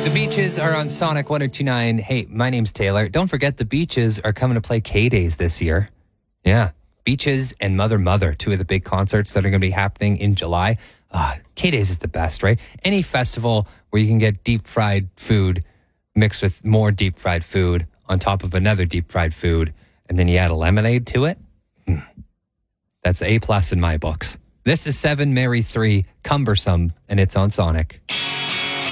The Beaches are on Sonic 102.9. Hey, my name's Taylor. Don't forget the Beaches are coming to play K-Days this year. Yeah, Beaches and Mother, two of the big concerts that are going to be happening in July. K-Days is the best, right? Any festival where you can get deep fried food mixed with more deep fried food on top of another deep fried food, and then you add a lemonade to it. That's A+ in my books. This is 7 Mary 3, Cumbersome, and it's on Sonic.